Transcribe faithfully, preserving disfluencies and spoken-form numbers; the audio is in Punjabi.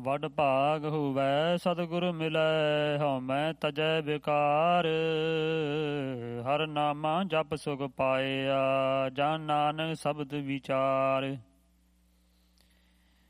ਵਡ ਭਾਗ ਹੋਵੈ ਸਤਿਗੁਰ ਮਿਲੈ, ਹਉ ਮੈਂ ਤਜੈ ਬਿਕਾਰ। ਹਰ ਨਾਮਾ ਜਪ ਸੁਖ ਪਾਇਆ, ਜਨ ਨਾਨਕ ਸ਼ਬਦ ਵਿਚਾਰ।